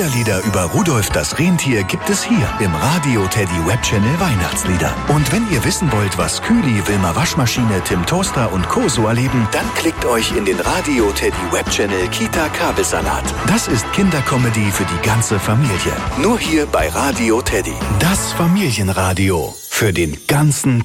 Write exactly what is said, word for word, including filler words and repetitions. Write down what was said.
Kinderlieder über Rudolf das Rentier gibt es hier im Radio Teddy Webchannel Weihnachtslieder. Und wenn ihr wissen wollt, was Kühli, Wilma Waschmaschine, Tim Toaster und Co. so erleben, dann klickt euch in den Radio Teddy Webchannel Kita Kabelsalat. Das ist Kindercomedy für die ganze Familie. Nur hier bei Radio Teddy. Das Familienradio für den ganzen